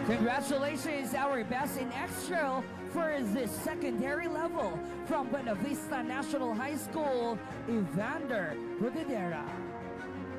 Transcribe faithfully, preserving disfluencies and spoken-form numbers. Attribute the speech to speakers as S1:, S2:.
S1: Congratulations, our best in extra for the secondary level from Buena Vista National High School, Evander Rodidera.